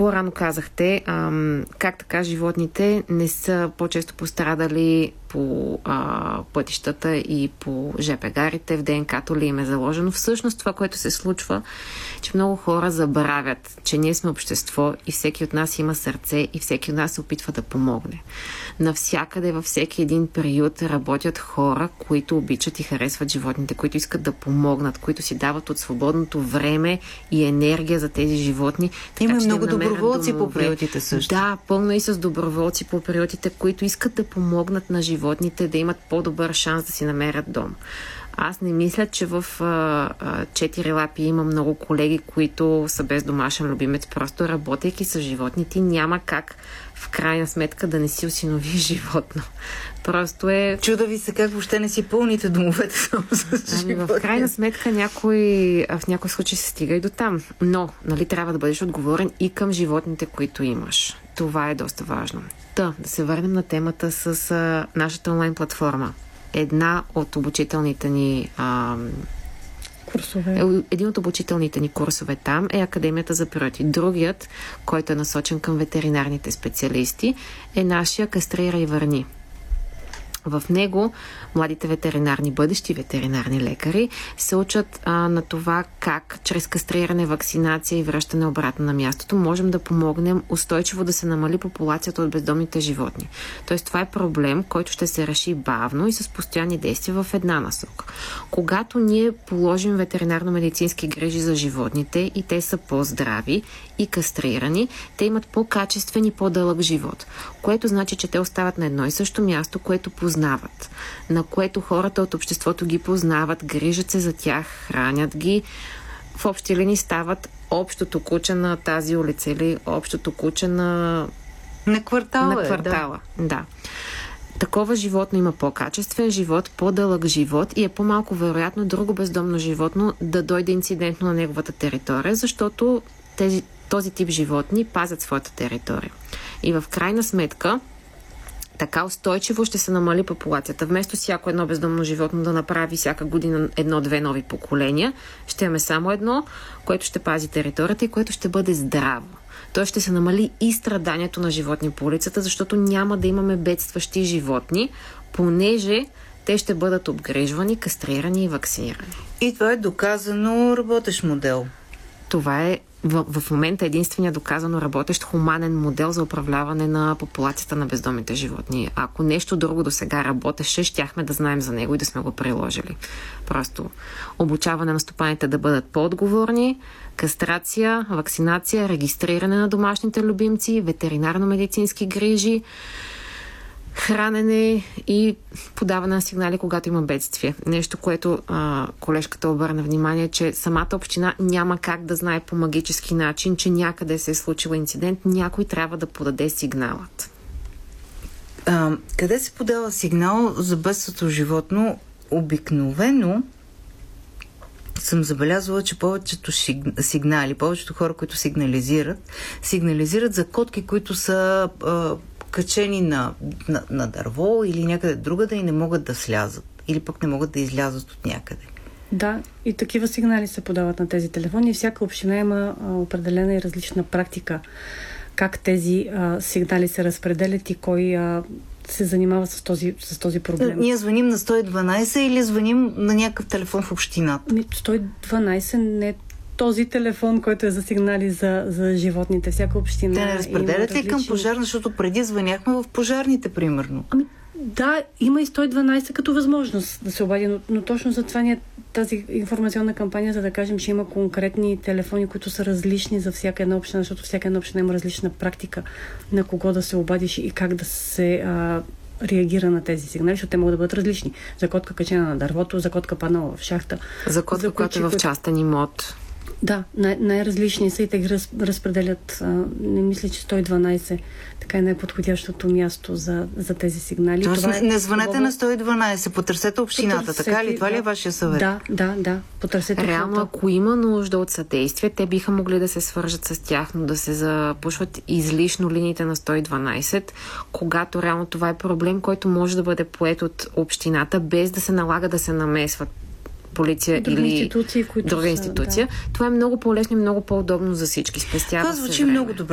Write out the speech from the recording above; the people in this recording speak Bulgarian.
по-рано казахте, как така животните не са по-често пострадали по пътищата и по ЖП гарите, в ДНК-то ли им е заложено. Всъщност това, което се случва, че много хора забравят, че ние сме общество и всеки от нас има сърце и всеки от нас се опитва да помогне. Навсякъде, във всеки един период работят хора, които обичат и харесват животните, които искат да помогнат, които си дават от свободното време и енергия за тези животни. Има много доброволци по приютите също. Да, пълно и с доброволци по приютите, които искат да помогнат на животните да имат по-добър шанс да си намерят дом. Аз не мисля, че в четири лапи има много колеги, които са без домашен любимец. Просто работейки с животните, няма как в крайна сметка да не си осинови животно. Просто е... Чуда ви се как въобще не си пълните домовете само с животни. В крайна сметка в някой случай се стига и до там. Но, нали, трябва да бъдеш отговорен и към животните, които имаш. Това е доста важно. Да се върнем на темата с нашата онлайн платформа. Една от обучителните ни курсове. Един от обучителните ни курсове там е Академията за природи. Другият, който е насочен към ветеринарните специалисти, е нашия Кастрирай и върни. В него младите бъдещи ветеринарни лекари се учат на това как чрез кастриране, вакцинация и връщане обратно на мястото можем да помогнем устойчиво да се намали популацията от бездомните животни. Тоест това е проблем, който ще се реши бавно и с постоянни действия в една насока. Когато ние положим ветеринарно-медицински грижи за животните и те са по-здрави и кастрирани, те имат по-качествен и по-дълъг живот, което значи, че те остават на едно и също място, което познават, на което хората от обществото ги познават, грижат се за тях, хранят ги. В общи линии стават общото куче на тази улица или общото куче на квартала. Да. Такова животно има по-качествен живот, по-дълъг живот и е по-малко вероятно друго бездомно животно да дойде инцидентно на неговата територия, защото този тип животни пазят своята територия. И в крайна сметка така устойчиво ще се намали популацията. Вместо всяко едно бездомно животно да направи всяка година едно-две нови поколения, ще имаме само едно, което ще пази територията и което ще бъде здраво. Той ще се намали и страданието на животни по улицата, защото няма да имаме бедстващи животни, понеже те ще бъдат обгрижвани, кастрирани и вакцинирани. И това е доказано работещ модел. Това е в момента единствения доказано работещ хуманен модел за управляване на популацията на бездомните животни. Ако нещо друго до сега работеше, щяхме да знаем за него и да сме го приложили. Просто обучаване на стопаните да бъдат по-отговорни, кастрация, вакцинация, регистриране на домашните любимци, ветеринарно-медицински грижи, хранене и подаване на сигнали, когато има бедствие. Нещо, което колежката обърна внимание, че самата община няма как да знае по магически начин, че някъде се е случил инцидент. Някой трябва да подаде сигналът. Къде се подава сигнал за бедството животно? Обикновено съм забелязала, че повечето сигнали, повечето хора, които сигнализират за котки, които са качени на дърво или някъде другаде и не могат да слязат. Или пък не могат да излязат от някъде. Да, и такива сигнали се подават на тези телефони и всяка община има определена и различна практика как тези сигнали се разпределят и кой се занимава с този проблем. Ние звъним на 112 или звъним на някакъв телефон в общината? 112 не е този телефон, който е за сигнали за животните. Всяка община. Те не разпределят ли към пожарна, защото преди звъняхме в пожарните, примерно? Да, има и 112 като възможност да се обади, но точно за това тази информационна кампания, за да кажем, че има конкретни телефони, които са различни за всяка една община, защото всяка една община има различна практика на кого да се обадиш и как да се реагира на тези сигнали, защото те могат да бъдат различни. За котка качена на дървото, за котка паднала в шахта. За котка, която е в частен имот. Да, най-различни са и те ги разпределят. Не мисля, че 112 така е най-подходящото място за тези сигнали. Тоест не звънете на 112, потърсете общината, така ли? Това ли е вашия съвет? Да, потърсете. Реално, ако има нужда от съдействие, те биха могли да се свържат с тях, но да се запушват излишно линиите на 112, когато реално това е проблем, който може да бъде поет от общината, без да се налага да се намесват полиция или друга институция. Това е много по-лесно и много по-удобно за всички. Спестява се време. Това звучи много добре.